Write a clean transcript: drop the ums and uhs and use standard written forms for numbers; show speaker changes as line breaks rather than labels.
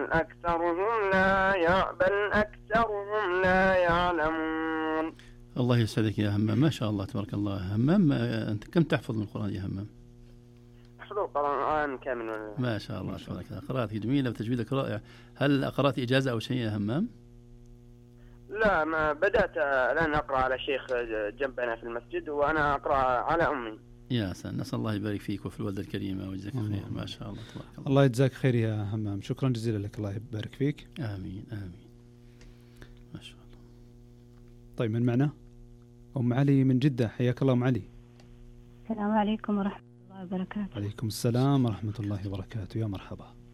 بل أكثرهم لا يعلمون.
الله يسعدك يا همام، ما شاء الله تبارك الله. همام أنت كم تحفظ من القرآن يا همام؟
أحفظ القرآن كامل.
ما شاء الله تبارك الله، قراءتك جميلة وتجويدك رائع. هل قرأت إجازة أو شيء يا همام؟
لا، ما بدأت الآن أقرأ على شيخ جنبنا في المسجد، وأنا أقرأ على أمي.
يا سلام، نسأل الله يبارك فيك وفي الوالدة الكريمة ويجزاك خير. ما شاء الله تبارك الله.
الله يجزاك خير يا همام، شكرا جزيلا لك، الله يبارك فيك.
آمين آمين، ما شاء الله.
طيب من معنا؟ أم علي من جدة، حياك الله أم علي.
السلام عليكم ورحمة الله وبركاته.
عليكم السلام ورحمة الله وبركاته، يا مرحبا.